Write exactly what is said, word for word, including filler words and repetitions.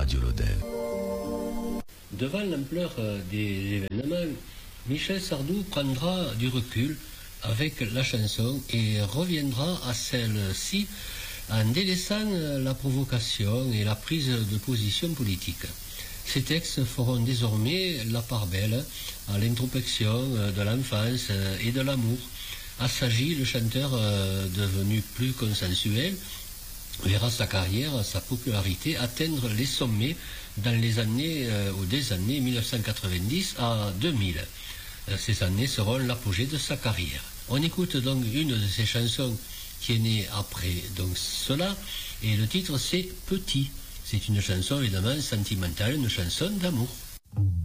Radio Lodève. Devant l'ampleur des événements, Michel Sardou prendra du recul avec la chanson et reviendra à celle-ci en délaissant la provocation et la prise de position politique. Ces textes feront désormais la part belle à l'introspection de l'enfance et de l'amour. Assagi, le chanteur devenu plus consensuel, verra sa carrière, sa popularité atteindre les sommets dans les années euh, ou des années mille neuf cent quatre-vingt-dix à deux mille. Euh, ces années seront l'apogée de sa carrière. On écoute donc une de ses chansons qui est née après donc cela, et le titre c'est Petit. C'est une chanson évidemment sentimentale, une chanson d'amour.